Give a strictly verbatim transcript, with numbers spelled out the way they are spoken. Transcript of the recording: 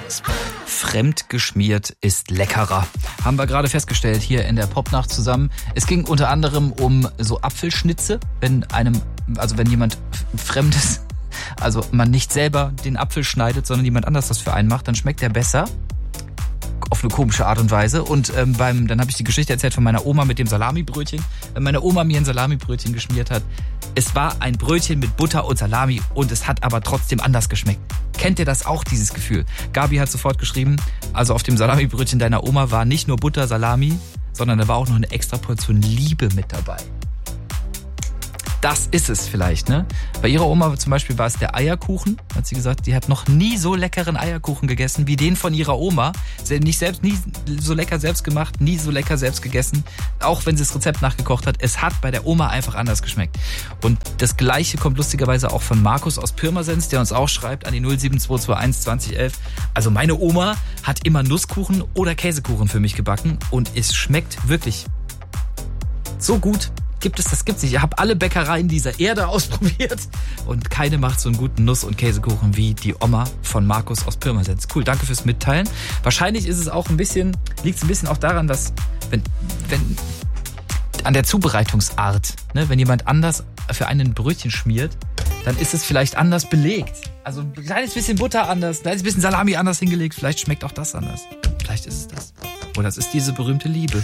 Fremd geschmiert ist leckerer. Haben wir gerade festgestellt hier in der Popnacht zusammen. Es ging unter anderem um so Apfelschnitze, wenn einem, also wenn jemand Fremdes, also man nicht selber den Apfel schneidet, sondern jemand anders das für einen macht, dann schmeckt der besser. Auf eine komische Art und Weise. Und ähm, beim, dann habe ich die Geschichte erzählt von meiner Oma mit dem Salamibrötchen. Wenn meine Oma mir ein Salamibrötchen geschmiert hat, es war ein Brötchen mit Butter und Salami und es hat aber trotzdem anders geschmeckt. Kennt ihr das auch, dieses Gefühl? Gabi hat sofort geschrieben, also auf dem Salamibrötchen deiner Oma war nicht nur Butter, Salami, sondern da war auch noch eine extra Portion Liebe mit dabei. Das ist es vielleicht, ne? Bei ihrer Oma zum Beispiel war es der Eierkuchen. Hat sie gesagt, die hat noch nie so leckeren Eierkuchen gegessen wie den von ihrer Oma. Sie hat nicht selbst, nie so lecker selbst gemacht, nie so lecker selbst gegessen. Auch wenn sie das Rezept nachgekocht hat. Es hat bei der Oma einfach anders geschmeckt. Und das Gleiche kommt lustigerweise auch von Markus aus Pirmasens, der uns auch schreibt an die null sieben zwei zwei eins zwanzig elf. Also meine Oma hat immer Nusskuchen oder Käsekuchen für mich gebacken. Und es schmeckt wirklich so gut. Gibt es, das gibt's nicht. Ich habe alle Bäckereien dieser Erde ausprobiert und keine macht so einen guten Nuss- und Käsekuchen wie die Oma von Markus aus Pirmasens. Cool, danke fürs Mitteilen. Wahrscheinlich ist es auch ein bisschen, liegt es ein bisschen auch daran, dass, wenn, wenn, an der Zubereitungsart, ne, wenn jemand anders für einen Brötchen schmiert, dann ist es vielleicht anders belegt. Also ein kleines bisschen Butter anders, ein kleines bisschen Salami anders hingelegt. Vielleicht schmeckt auch das anders. Vielleicht ist es das. Oder es ist diese berühmte Liebe.